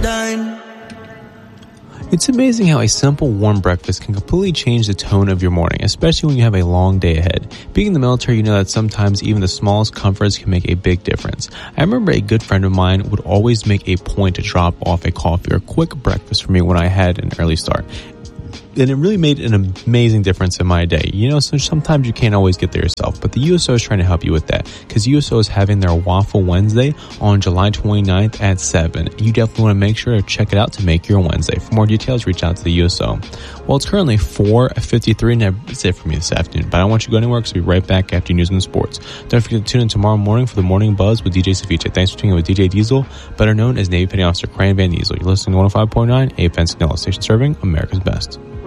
dime. It's amazing how a simple warm breakfast can completely change the tone of your morning, especially when you have a long day ahead. Being in the military, you know that sometimes even the smallest comforts can make a big difference. I remember a good friend of mine would always make a point to drop off a coffee or a quick breakfast for me when I had an early start. And it really made an amazing difference in my day. You know, so sometimes you can't always get there yourself, but the USO is trying to help you with that, because USO is having their Waffle Wednesday on July 29th at 7. You definitely want to make sure to check it out to make your Wednesday. For more details, reach out to the USO. Well, it's currently 4:53, and that's it for me this afternoon, but I don't want you to go anywhere, because we'll be right back after news and sports. Don't forget to tune in tomorrow morning for the Morning Buzz with DJ Ceviche. Thanks for tuning in with DJ Diesel, better known as Navy Petty Officer Cran Van Diesel. You're listening to 105.9 AFN Signal, station serving America's best.